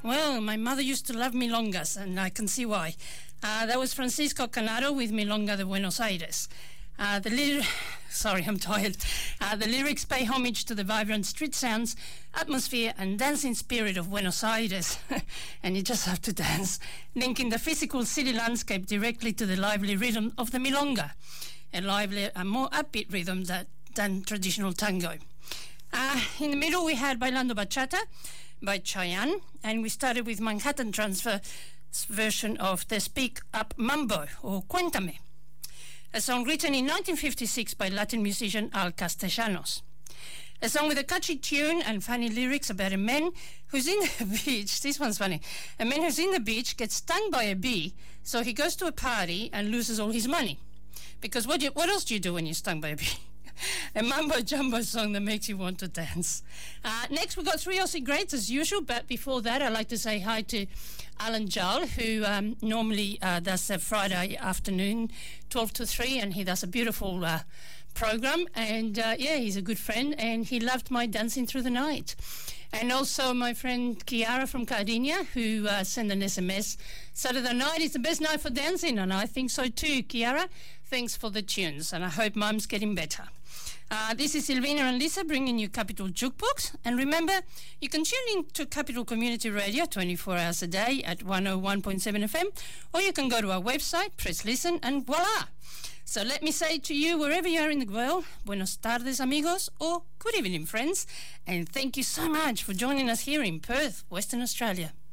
Well, my mother used to love milongas, and I can see why. That was Francisco Canaro with Milonga de Buenos Aires. Sorry, I'm tired. The lyrics pay homage to the vibrant street sounds, atmosphere and dancing spirit of Buenos Aires. And you just have to dance, linking the physical city landscape directly to the lively rhythm of the milonga, a lively and more upbeat rhythm than traditional tango. In the middle we had Bailando Bachata by Chayanne, and we started with Manhattan Transfer's version of the Speak Up Mambo, or Cuéntame, a song written in 1956 by Latin musician Al Castellanos. A song with a catchy tune and funny lyrics about a man who's in the beach. This one's funny. A man who's in the beach gets stung by a bee, so he goes to a party and loses all his money. Because what else do you do when you're stung by a bee? A mambo-jumbo song that makes you want to dance. Next, we've got three Aussie greats as usual, but before that, I'd like to say hi to Alan Jarl, who normally does a Friday afternoon, 12 to 3, and he does a beautiful program. And, he's a good friend, and he loved my Dancing Through the Night. And also my friend Chiara from Cardinia, who sent an SMS. Saturday night is the best night for dancing, and I think so too, Chiara. Thanks for the tunes, and I hope Mum's getting better. This is Silvina and Lisa bringing you Capital Jukebox. And remember, you can tune in to Capital Community Radio 24 hours a day at 101.7 FM, or you can go to our website, press listen, and voila! So let me say to you, wherever you are in the world, buenos tardes, amigos, or good evening, friends. And thank you so much for joining us here in Perth, Western Australia.